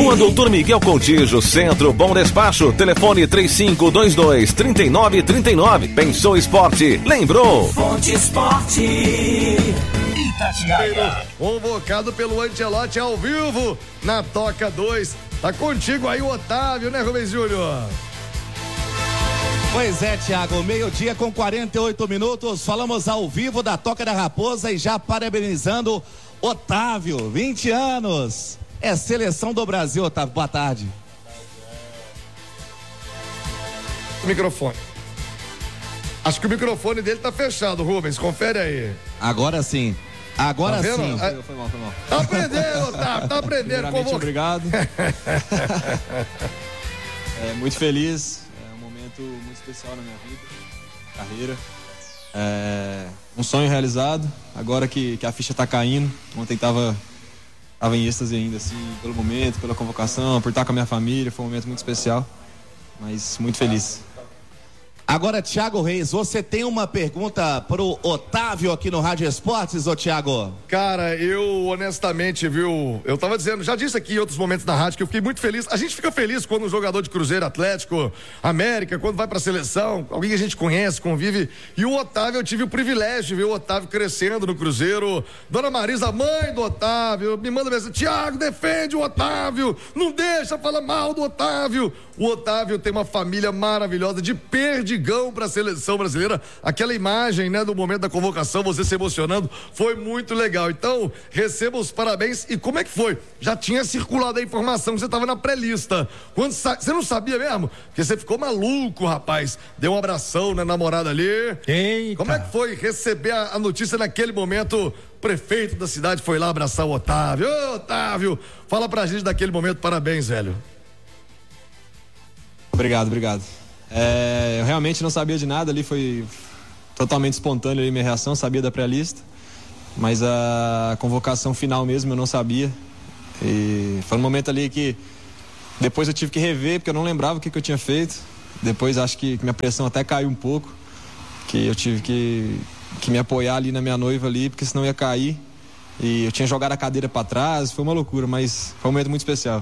Rua Doutor Miguel Contígio, Centro, Bom Despacho, telefone 3522-3939. Pensou Esporte, lembrou. Fonte Esporte. Itatiaia. Convocado pelo Ancelotti ao vivo na Toca 2. Tá contigo aí o Otávio, né, Rubens Júnior? Pois é, Thiago, meio-dia com 48 minutos, falamos ao vivo da Toca da Raposa e já parabenizando Otávio, 20 anos, é seleção do Brasil. Otávio, boa tarde. Microfone. Acho que o microfone dele tá fechado, Rubens, confere aí. Agora sim. Agora tá sim. Foi mal. Tá aprendendo, Otávio, tá aprendendo. Obrigado. Muito feliz, é um momento muito especial na minha vida, carreira. Um sonho realizado, agora que a ficha tá caindo. Ontem tava em êxtase ainda, assim, pelo momento, pela convocação, por estar com a minha família, foi um momento muito especial, mas muito feliz. Agora, Thiago Reis, você tem uma pergunta pro Otávio aqui no Rádio Esportes, ô Thiago? Cara, eu honestamente, viu, eu tava dizendo, já disse aqui em outros momentos na rádio que eu fiquei muito feliz. A gente fica feliz quando um jogador de Cruzeiro, Atlético, América, quando vai pra seleção, alguém que a gente conhece, convive. E o Otávio, eu tive o privilégio de ver o Otávio crescendo no Cruzeiro. Dona Marisa, mãe do Otávio, me manda mensagem: Thiago, defende o Otávio, não deixa falar mal do Otávio. O Otávio tem uma família maravilhosa, de perdigão para a seleção brasileira. Aquela imagem, né, do momento da convocação, você se emocionando, foi muito legal. Então, receba os parabéns. E como é que foi? Já tinha circulado a informação que você estava na pré-lista. Você não sabia mesmo? Porque você ficou maluco, rapaz. Deu um abração na namorada ali. Eita. Como é que foi receber a notícia naquele momento? O prefeito da cidade foi lá abraçar o Otávio. Ô, Otávio, fala pra gente daquele momento. Parabéns, velho. Obrigado. Eu realmente não sabia de nada ali, foi totalmente espontâneo ali minha reação, sabia da pré-lista, mas a convocação final mesmo eu não sabia. E foi um momento ali que depois eu tive que rever, porque eu não lembrava o que eu tinha feito. Depois acho que minha pressão até caiu um pouco, que eu tive que me apoiar ali na minha noiva ali, porque senão ia cair. E eu tinha jogado a cadeira para trás, foi uma loucura, mas foi um momento muito especial.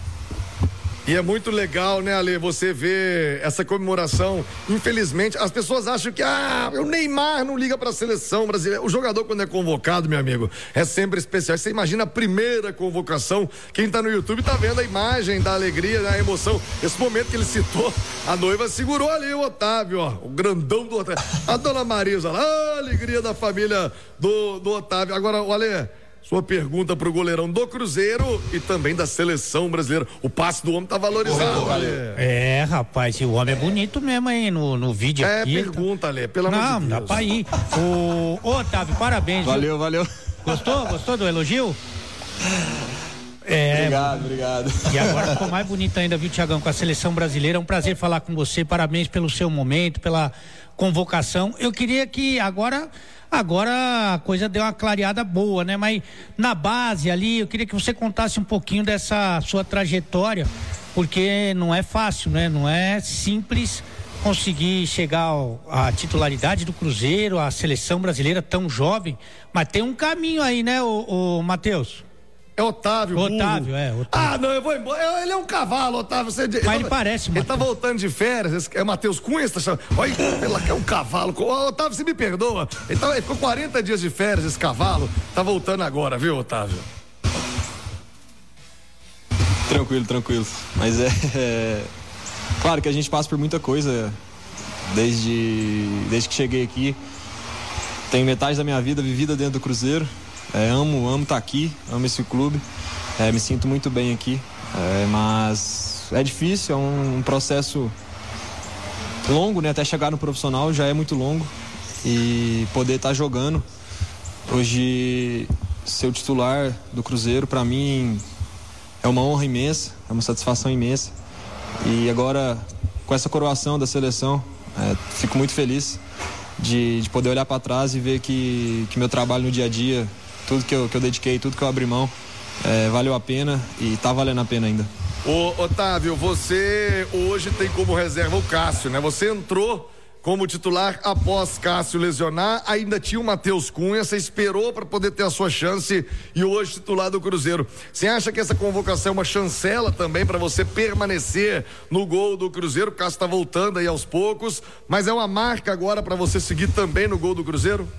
E é muito legal, né, Ale, você vê essa comemoração. Infelizmente, as pessoas acham que o Neymar não liga pra seleção brasileira. O jogador, quando é convocado, meu amigo, é sempre especial. Você imagina a primeira convocação, quem tá no YouTube tá vendo a imagem da alegria, da emoção. Esse momento que ele citou, a noiva segurou ali o Otávio, ó, o grandão do Otávio. A dona Marisa lá, a alegria da família do Otávio. Agora, Ale, sua pergunta pro goleirão do Cruzeiro e também da seleção brasileira. O passe do homem tá valorizado, Ale. Rapaz, o homem é bonito mesmo aí no vídeo aqui. Pergunta, Ale, pelo amor de Deus. Não, dá pra ir. Ô, Otávio, parabéns. Valeu. Gostou do elogio? Obrigado. E agora ficou mais bonito ainda, viu, Thiagão, com a seleção brasileira. É um prazer falar com você, parabéns pelo seu momento, pela convocação. Eu queria que agora a coisa deu uma clareada boa, né? Mas na base ali, eu queria que você contasse um pouquinho dessa sua trajetória, porque não é fácil, né? Não é simples conseguir chegar à titularidade do Cruzeiro, à seleção brasileira tão jovem, mas tem um caminho aí, né, o Matheus? É Otávio. Otávio. Não, eu vou embora. Ele é um cavalo, Otávio. Mas ele parece, Ele tá voltando de férias. É Matheus Cunha, tá chamando. Olha, é um cavalo. Otávio, você me perdoa. Ele ficou 40 dias de férias, esse cavalo. Tá voltando agora, viu, Otávio? Tranquilo. Mas claro que a gente passa por muita coisa desde que cheguei aqui. Tenho metade da minha vida vivida dentro do Cruzeiro. Amo estar aqui, amo esse clube, me sinto muito bem aqui, mas é difícil, é um processo longo, né? Até chegar no profissional já é muito longo, e poder estar jogando hoje, ser o titular do Cruzeiro, para mim é uma honra imensa, é uma satisfação imensa, e agora com essa coroação da seleção, fico muito feliz de poder olhar para trás e ver que meu trabalho no dia a dia, tudo que eu dediquei, tudo que eu abri mão, valeu a pena e tá valendo a pena ainda. Ô, Otávio, você hoje tem como reserva o Cássio, né? Você entrou como titular após Cássio lesionar, ainda tinha o Matheus Cunha, você esperou para poder ter a sua chance e hoje titular do Cruzeiro. Você acha que essa convocação é uma chancela também para você permanecer no gol do Cruzeiro? O Cássio está voltando aí aos poucos, mas é uma marca agora para você seguir também no gol do Cruzeiro?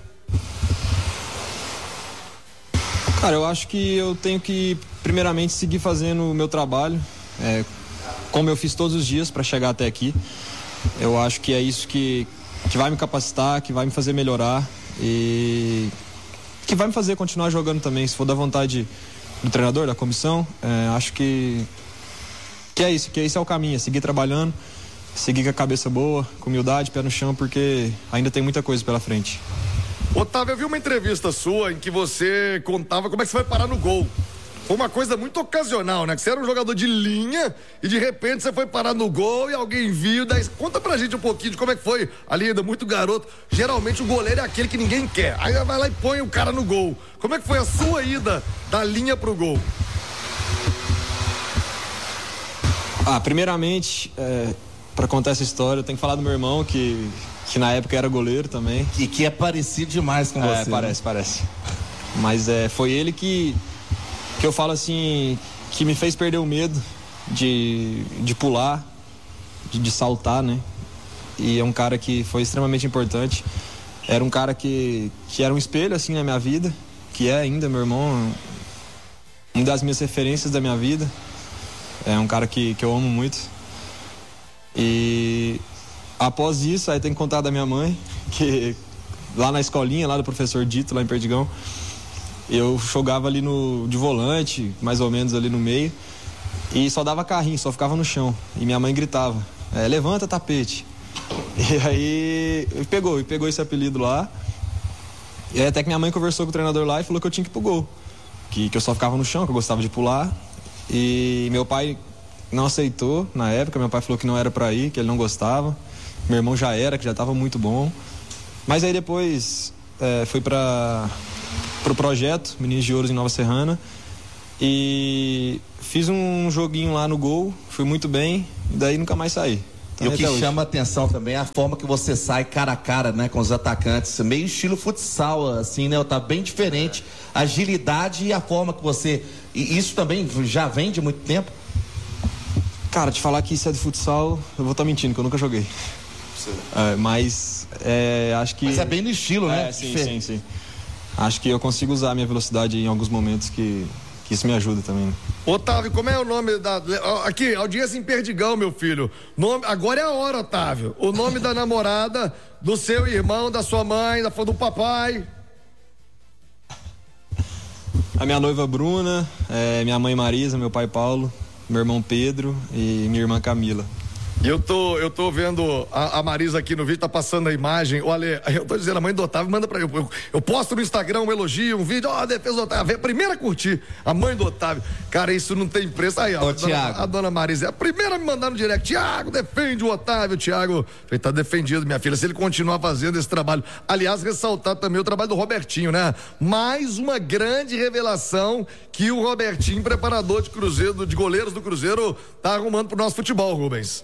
Cara, eu acho que eu tenho que primeiramente seguir fazendo o meu trabalho, como eu fiz todos os dias para chegar até aqui. Eu acho que é isso que vai me capacitar, que vai me fazer melhorar e que vai me fazer continuar jogando também, se for da vontade do treinador, da comissão. Acho que é isso, que esse é o caminho, é seguir trabalhando, seguir com a cabeça boa, com humildade, pé no chão, porque ainda tem muita coisa pela frente. Otávio, eu vi uma entrevista sua em que você contava como é que você vai parar no gol. Foi uma coisa muito ocasional, né? Que você era um jogador de linha e de repente você foi parar no gol e alguém viu. Daí... Conta pra gente um pouquinho de como é que foi ali, ainda muito garoto. Geralmente o goleiro é aquele que ninguém quer. Aí vai lá e põe o cara no gol. Como é que foi a sua ida da linha pro gol? Primeiramente, pra contar essa história, eu tenho que falar do meu irmão, que na época era goleiro também. E que é parecido demais com você. Parece. Mas foi ele que eu falo assim, que me fez perder o medo de pular, de saltar, né? E é um cara que foi extremamente importante. Era um cara que era um espelho, assim, na minha vida, que é ainda, meu irmão, uma das minhas referências da minha vida. É um cara que eu amo muito. E após isso, aí tem que contar da minha mãe, que lá na escolinha, lá do professor Dito, lá em Perdigão, eu jogava ali de volante, mais ou menos ali no meio, e só dava carrinho, só ficava no chão. E minha mãe gritava, levanta tapete. E aí pegou esse apelido lá. E aí até que minha mãe conversou com o treinador lá e falou que eu tinha que ir pro gol. Que eu só ficava no chão, que eu gostava de pular. E meu pai não aceitou na época, meu pai falou que não era pra ir, que ele não gostava. Meu irmão já era, que já tava muito bom. Mas aí depois fui pro projeto Meninos de Ouros em Nova Serrana e fiz um joguinho lá no gol, fui muito bem e daí nunca mais saí. Então, e o que chama a atenção também é a forma que você sai cara a cara, né, com os atacantes, meio estilo futsal, assim, né, tá bem diferente, agilidade e a forma que você, e isso também já vem de muito tempo? Cara, te falar que isso é de futsal, eu vou estar mentindo, que eu nunca joguei. Mas acho que... Mas é bem no estilo, né? Sim. Acho que eu consigo usar a minha velocidade em alguns momentos que isso me ajuda também. Otávio, como é o nome da... Aqui, audiência em Perdigão, meu filho. Agora é a hora, Otávio. O nome da namorada, do seu irmão, da sua mãe, do papai. A minha noiva Bruna, minha mãe Marisa, meu pai Paulo, meu irmão Pedro e minha irmã Camila. E eu tô vendo a Marisa aqui no vídeo, tá passando a imagem. Olha, eu tô dizendo, a mãe do Otávio manda pra eu posto no Instagram um elogio, um vídeo, defesa do Otávio, a primeira a curtir, a mãe do Otávio. Cara, isso não tem preço. Aí, ó, a dona Marisa é a primeira a me mandar no direct. Tiago, defende o Otávio, Tiago. Ele tá defendido, minha filha, se ele continuar fazendo esse trabalho. Aliás, ressaltar também o trabalho do Robertinho, né? Mais uma grande revelação que o Robertinho, preparador de Cruzeiro, de goleiros do Cruzeiro, tá arrumando pro nosso futebol, Rubens.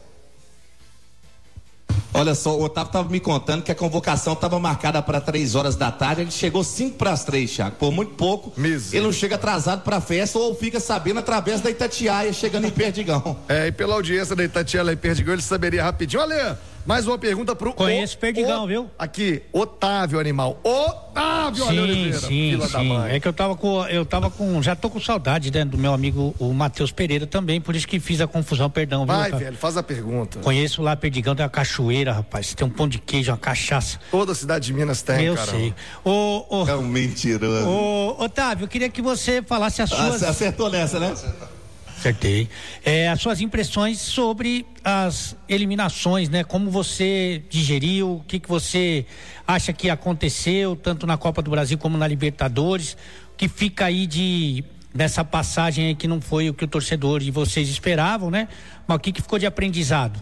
Olha só, o Otávio estava me contando que a convocação estava marcada para 3 horas da tarde, ele chegou 5 para as 3, Thiago, por muito pouco. Ele não chega atrasado para a festa ou fica sabendo através da Itatiaia, chegando em Perdigão. E pela audiência da Itatiaia em Perdigão, ele saberia rapidinho. Olha, mais uma pergunta pro... Conheço Perdigão, viu? Aqui, Otávio, animal. Otávio Oliveira, fila da mãe. É que eu tava com, já tô com saudade, né, do meu amigo, o Matheus Pereira também, por isso que fiz a confusão, perdão. Vai, viu, velho, faz a pergunta. Conheço lá Perdigão, tem uma cachoeira, rapaz, tem um pão de queijo, uma cachaça. Toda cidade de Minas tem, eu sei. É um mentiroso. Otávio, eu queria que você falasse as suas... Você acertou nessa, né? Acertei. As suas impressões sobre as eliminações, né? Como você digeriu, o que você acha que aconteceu, tanto na Copa do Brasil como na Libertadores, o que fica aí dessa passagem aí que não foi o que o torcedor e vocês esperavam, né? Mas o que ficou de aprendizado?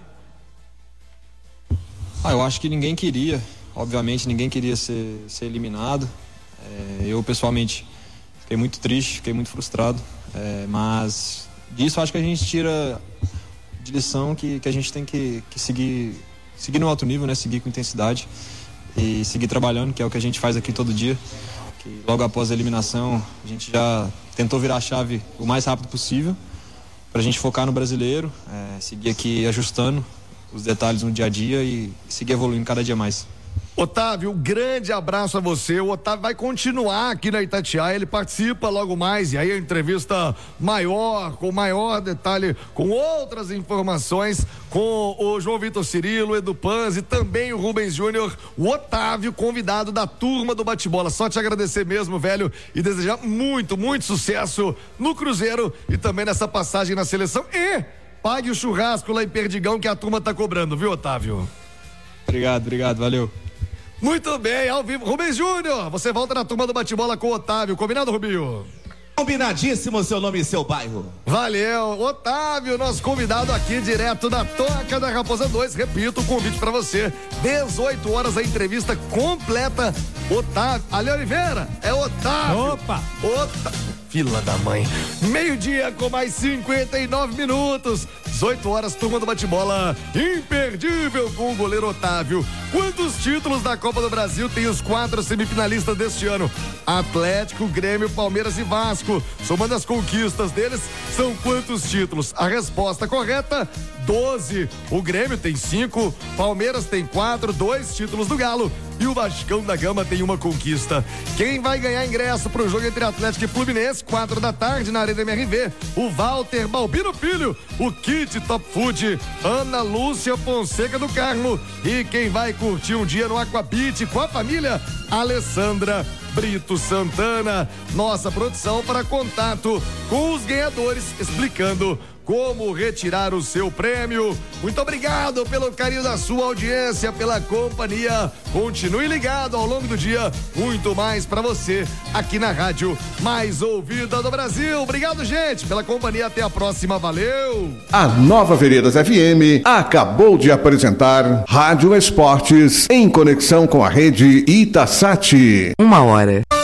Eu acho que ninguém queria, obviamente ninguém queria ser eliminado. Eu pessoalmente fiquei muito triste, fiquei muito frustrado, mas disso acho que a gente tira de lição que a gente tem que seguir seguir no alto nível, né? Seguir com intensidade e seguir trabalhando, que é o que a gente faz aqui todo dia. Que logo após a eliminação, a gente já tentou virar a chave o mais rápido possível para a gente focar no brasileiro, seguir aqui ajustando os detalhes no dia a dia e seguir evoluindo cada dia mais. Otávio, um grande abraço a você. O Otávio vai continuar aqui na Itatiaia, ele participa logo mais, e aí a entrevista maior, com maior detalhe, com outras informações, com o João Vitor Cirilo, Edu Panzi, também o Rubens Júnior, o Otávio, convidado da turma do bate-bola. Só te agradecer mesmo, velho, e desejar muito, muito sucesso no Cruzeiro e também nessa passagem na seleção. E pague o churrasco lá em Perdigão que a turma tá cobrando, viu, Otávio? Obrigado, valeu. Muito bem, ao vivo. Rubens Júnior, você volta na turma do bate-bola com o Otávio. Combinado, Rubinho? Combinadíssimo, seu nome e seu bairro. Valeu, Otávio, nosso convidado aqui direto da Toca da Raposa 2. Repito o convite pra você. 18 horas a entrevista completa. Otávio, Ali Oliveira, é Otávio. Opa! Fila da mãe. Meio-dia com mais 59 minutos. 18 horas, turma do bate-bola imperdível com o goleiro Otávio. Quantos títulos da Copa do Brasil tem os 4 semifinalistas deste ano? Atlético, Grêmio, Palmeiras e Vasco. Somando as conquistas deles, são quantos títulos? A resposta correta, 12. O Grêmio tem 5, Palmeiras tem 4, 2 títulos do Galo. E o Vascão da Gama tem uma conquista. Quem vai ganhar ingresso pro jogo entre Atlético e Fluminense, 4 da tarde na Arena MRV? O Walter Balbino Filho, o Kit Top Food, Ana Lúcia Fonseca do Carmo. E quem vai curtir um dia no Aquabit com a família? Alessandra Brito Santana. Nossa produção para contato com os ganhadores, explicando como retirar o seu prêmio. Muito obrigado pelo carinho da sua audiência, pela companhia. Continue ligado ao longo do dia. Muito mais pra você aqui na rádio mais ouvida do Brasil. Obrigado, gente, pela companhia. Até a próxima. Valeu! A Nova Veredas FM acabou de apresentar Rádio Esportes em conexão com a rede Itasat. 1 hora.